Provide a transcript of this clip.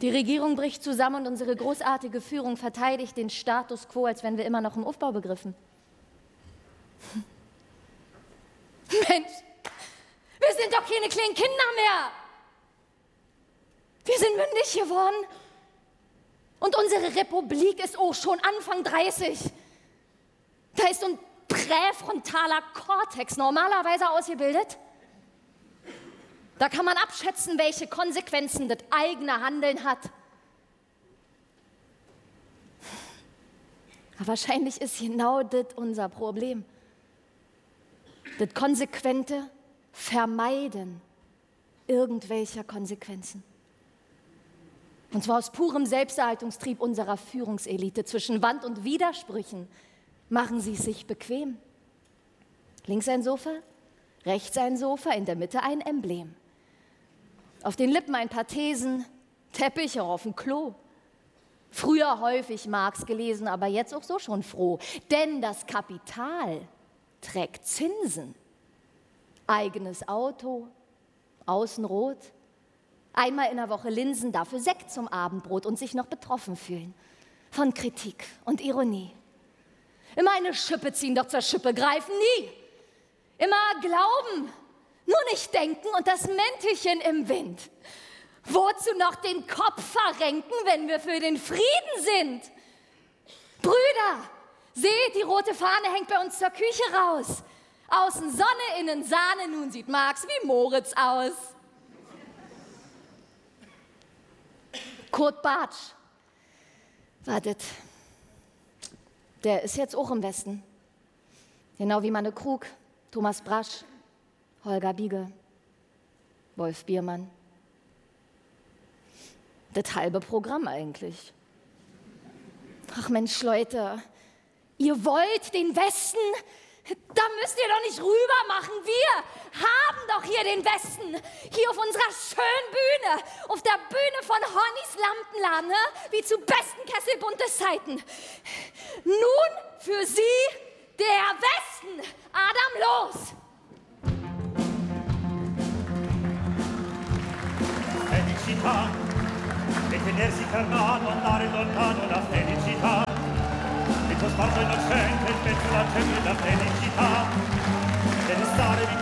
Die Regierung bricht zusammen und unsere großartige Führung verteidigt den Status quo, als wenn wir immer noch im Aufbau begriffen. Mensch, wir sind doch keine kleinen Kinder mehr. Wir sind mündig geworden. Und unsere Republik ist auch schon Anfang 30. Da ist so ein präfrontaler Kortex normalerweise ausgebildet. Da kann man abschätzen, welche Konsequenzen das eigene Handeln hat. Aber wahrscheinlich ist genau das unser Problem. Das konsequente Vermeiden irgendwelcher Konsequenzen. Und zwar aus purem Selbsterhaltungstrieb unserer Führungselite. Zwischen Wand und Widersprüchen machen sie es sich bequem. Links ein Sofa, rechts ein Sofa, in der Mitte ein Emblem. Auf den Lippen ein paar Thesen, Teppich auch auf dem Klo. Früher häufig Marx gelesen, aber jetzt auch so schon froh. Denn das Kapital trägt Zinsen. Eigenes Auto, außen rot. Einmal in der Woche Linsen, dafür Sekt zum Abendbrot und sich noch betroffen fühlen. Von Kritik und Ironie. Immer eine Schippe ziehen, doch zur Schippe greifen nie. Immer glauben, nur nicht denken und das Mäntelchen im Wind. Wozu noch den Kopf verrenken, wenn wir für den Frieden sind? Brüder, seht, die rote Fahne hängt bei uns zur Küche raus. Außen Sonne, innen Sahne, nun sieht Marx wie Moritz aus. Kurt Bartsch war das. Der ist jetzt auch im Westen. Genau wie Manne Krug, Thomas Brasch, Holger Biege, Wolf Biermann. Das halbe Programm eigentlich. Ach Mensch, Leute, ihr wollt den Westen? Da müsst ihr doch nicht rüber machen. Wir haben doch hier den Westen. Hier auf unserer schönen Bühne. Auf der Bühne von Honnys Lampenladen. Ne? Wie zu besten Kesselbuntes Zeiten. Nun für Sie der Westen. Adam, los! Felicità, e tenersi fermato, andare lontano la felicità. Il tuo sguardo innocente, il petto la felicità, deve stare vicino.